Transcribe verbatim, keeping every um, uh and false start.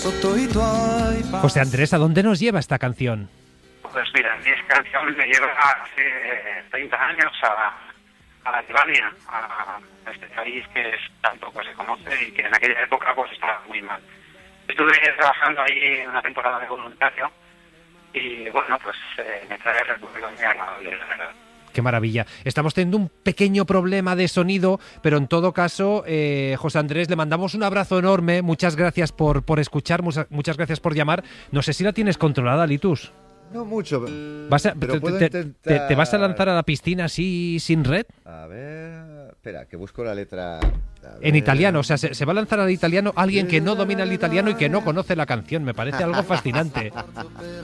José Andrés, ¿a dónde nos lleva esta canción? Pues mira, esta canción me lleva hace treinta años a, a Albania, a este país que es, tampoco se conoce y que en aquella época pues estaba muy mal. Estuve trabajando ahí una temporada de voluntario y bueno, pues eh, me trae recuerdos muy agradables, la verdad. Qué maravilla. Estamos teniendo un pequeño problema de sonido, pero en todo caso, eh, José Andrés, le mandamos un abrazo enorme. Muchas gracias por, por escuchar, muchas, muchas gracias por llamar. No sé si la tienes controlada, Litus. No mucho, ¿Vas a, pero te, puedo te, intentar... te, ¿Te vas a lanzar a la piscina así sin red? A ver... Espera, que busco la letra... En italiano, o sea, se, se va a lanzar al italiano alguien que no domina el italiano y que no conoce la canción. Me parece algo fascinante.